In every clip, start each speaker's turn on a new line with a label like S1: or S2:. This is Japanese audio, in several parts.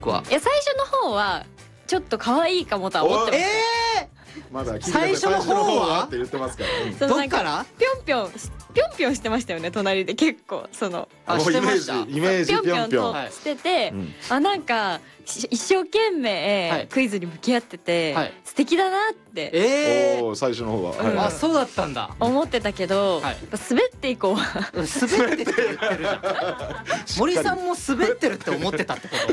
S1: 僕は。
S2: いや最初の方はちょっと可愛いかもとは思ってました。
S3: まだ
S1: 最初の方は
S3: って言ってますからね。
S2: そのなん
S1: どっから
S2: ぴょんぴょんしてましたよね、隣で結構その
S1: あ
S3: もう
S1: してました。
S3: イメージぴょんぴょん。
S1: はい
S2: してて、
S3: うん
S2: あなんか一生懸
S1: はい
S2: 命クイズに向き合ってて、
S1: はい
S2: 素敵だなって
S3: おお最初の方は。
S2: うん
S1: あそうだったんだ。
S2: 思ってたけど、
S1: はい
S2: やっぱ滑っていこうは
S1: 滑ってって言ってるじゃん。森さんも滑ってるって思ってたってこと？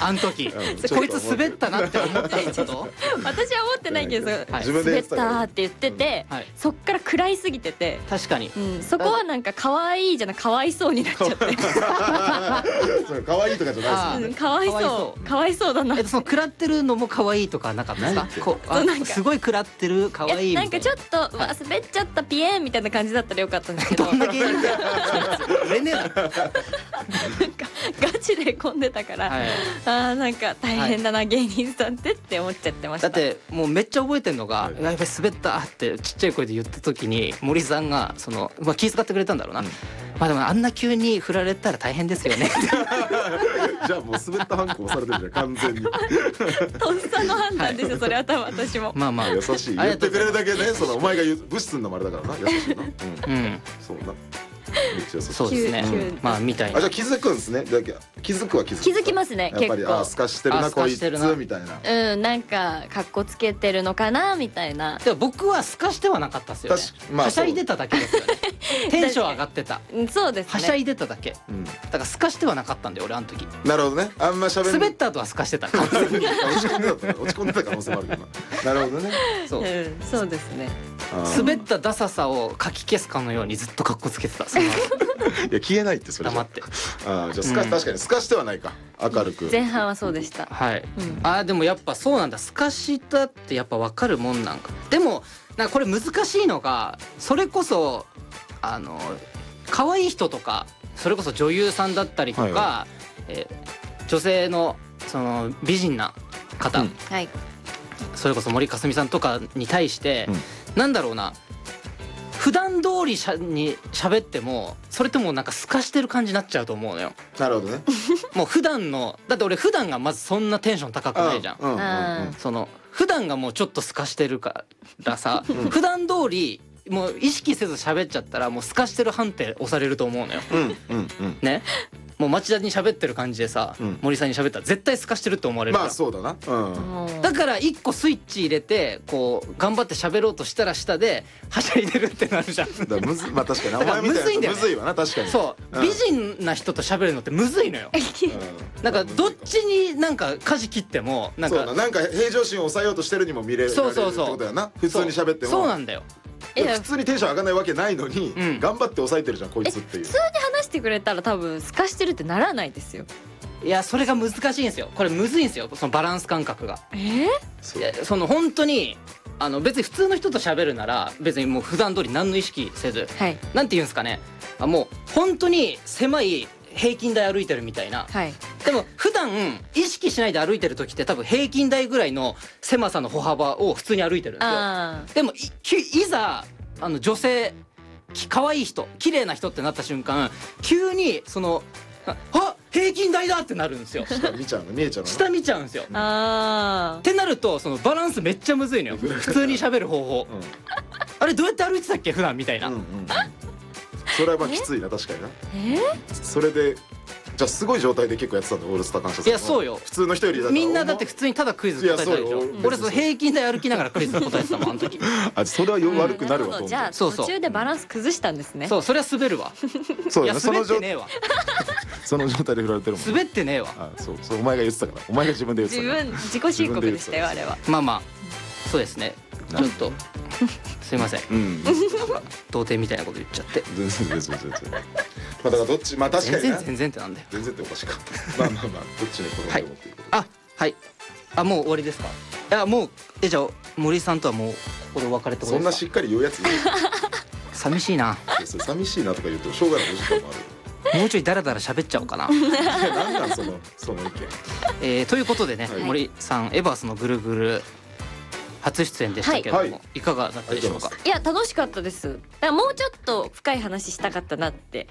S1: あの時こいつ滑ったなって思ったってこと？
S2: 私は思ってないけど、
S1: はい
S2: 滑っ
S3: 自分で言ってたから
S2: たって言ってて、
S1: はい
S2: そっから食らいすぎてて、
S1: 確かに。
S2: そこはなんか可愛いじゃなかわいそうになっちゃって
S3: そう可愛いとかじゃないですよね。
S2: かわいそうかわいそうだなって。
S1: その食らってるのも可愛いとかなかったですか？こう
S2: そうなんか
S1: すごい食らってる可愛いみたいな。
S2: なんかちょっと、うわ滑っちゃったピエンみたいな感じだったらよかったんですけど
S1: どんな芸人だよ。売れねえだろ。
S2: ガチで混んでたから、
S1: はい
S2: なんか大変だな、芸人さんって思っちゃってました。
S1: だってもうめっちゃ覚えてんのが
S3: はい
S1: 「やばい滑った」ってちっちゃい声で言った時に森さんがその、まあ、気遣ってくれたんだろうな、まあでもあんな急に振られたら大変ですよね
S3: じゃあもう滑った反抗されてるじゃん完全に。
S2: とっさの判断ですよ、それは多分私も。
S1: まあまあ
S3: 優しい言ってくれるだけね。そのお前が言う武士すんのもあれだからな優しいな。
S1: うん
S3: そうな。めっちゃ優しい。
S1: そうですね
S2: 急
S1: まあみたいな
S3: あじゃあ気づくんですね。だけ気づくは気づく。
S2: 気づきますね、
S3: やっぱり
S2: 結構。
S3: すかしてる
S1: あ
S3: なこいつ
S1: すかしてるな
S3: みたいな。
S2: なんか格好つけてるのかなみたいな。
S1: でも僕はすかしてはなかったっすよね。
S3: まあ
S1: はしゃいでただけですよね。テンション上がってた。
S2: そうですね。
S1: はしゃいでただけ。
S3: うん
S1: だからすかしてはなかったんで俺あの時。
S3: なるほどね。あんま喋る。
S1: 滑った後はすかしてた。完全に
S3: 落ち込んでたとか落ち込んでた可能性もあるけどな。なるほどね。
S1: そう。
S2: そうですね。
S3: あー
S1: 滑ったダサさをかき消すかのようにずっと格好つけてた。その後
S3: いや消えないってそれじゃ。
S1: 黙って。
S3: ああじゃあすか確かにすかしてはないか明るく。
S2: 前半はそうでした。
S1: はい。
S2: うん
S1: あーでもやっぱそうなんだ。すかしたってやっぱ分かるもんなんか。でもなんかこれ難しいのがそれこそ可愛い人とかそれこそ女優さんだったりとか、
S3: は
S1: 女性のその美人な方、
S3: うん
S2: はい。
S1: それこそ森かすみさんとかに対して、なんだろうな普段通りに喋ってもそれってもうなんかすかしてる感じになっちゃうと思うのよ。
S3: なるほどね。
S1: もう普段のだって俺普段がまずそんなテンション高くないじゃん。
S3: うんうんうん
S2: あ
S1: その普段がもうちょっとすかしてるからさ、普段通りもう意識せず喋っちゃったらもうすかしてる判定押されると思うのよ。
S3: うんうんうん。
S1: ね。もう町田に喋ってる感じでさ、
S3: うん
S1: 森さんに喋ったら絶対すかしてるって思われるから。
S3: まあそうだな。うん。
S2: もう
S1: だから一個スイッチ入れてこう頑張って喋ろうとしたら下ではしゃいでるってなるじゃん。
S3: だからむずまあ確かに
S1: だから
S3: お前みたいな
S1: むずいんだよね
S3: むずいわな確かに。
S1: そう、
S3: うん
S1: 美人な人と喋るのってむずいのよ。
S3: うん
S1: なんかどっちになんか舵切ってもなんか
S3: そうだなんか平常心を抑えようとしてるにも見れるって
S1: そうそうそう
S3: ことやな。普通に喋っても。
S1: そうなんだよ。
S2: いや
S3: 普通にテンション上がらないわけないのに、
S1: うん
S3: 頑張って抑えてるじゃんこいつっていう。
S2: 普通に話してくれたら多分すかしてるってならないですよ。
S1: いやそれが難しいんですよ。これむずいんですよそのバランス感覚が。
S3: そう
S1: いやその本当に別に普通の人と喋るなら別にもう普段通り何の意識せず
S2: はい
S1: なんて言うんですかねもう本当に狭い平均台歩いてるみたいな。
S2: はい。
S1: でも普段意識しないで歩いてる時って多分平均台ぐらいの狭さの歩幅を普通に歩いてるんですよ。
S2: あ
S1: でもいざ女性可愛い人綺麗な人ってなった瞬間急にそのあ平均台だってなるんですよ。
S3: 下見ちゃうの見えちゃうの。
S1: 下見ちゃうんですよ。
S2: あ
S1: ってなるとそのバランスめっちゃむずいのよ。普通に喋る方法。あれどうやって歩いてたっけ普段みたいな。
S3: うんうんうん。それはまあきついな確かにな。
S2: ー
S3: それでじゃあすごい状態で結構やってたんだオールスター感謝祭。
S1: いやそうよ
S3: 普通の人よりだから
S1: みんなだって普通にただクイズ答えたでしょ
S3: いやそうよ。
S1: 俺その平均台歩きながらクイズ答えてたもんあの時。
S3: あそれは悪くなるわと思う。
S2: じゃあ
S1: そうそう
S2: 途中でバランス崩したんですね。
S1: そうそれは滑るわ。いや
S3: そうだね
S1: 滑ってねえわ。
S3: その状態で振られてるもんね。
S1: 滑ってねえわ。
S3: あそうお前が言ってたからお前が自分で言ってたから。
S2: 自己申告でしたよあれは。
S1: まあまあそうですね。ちょっとすいません。
S3: うん。
S1: 童貞みたいなこと言っちゃって。
S3: 全然。まあだからどっちまあ確かにな。
S1: 全然ってなんだよ。
S3: 全然っておかしいか。まあどっちに転んでもっていうこと。
S1: あはいもう終わりですか。いやもうじゃあ森さんとはもうここでお別れってこと
S3: そんな
S1: ですか。
S3: しっかり言うやついる。
S1: 寂しいな。
S3: それ寂しいなとか言ってもしょうがないお時間もある。
S1: もうちょいダラダラ喋っちゃおうかな。
S3: いやなんなんその意見。
S1: ということでね、
S3: はい
S1: 森さんエバースのぐるぐる初出演でしたけれども、
S3: はい
S1: いかがだったでしょうか。
S2: いや楽しかったです。だからもうちょっと深い話したかったなって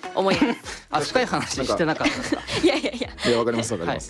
S2: 思います。
S1: あ、深い話してなかったですか。
S2: いやいやいや。
S3: いやわかりますわかります。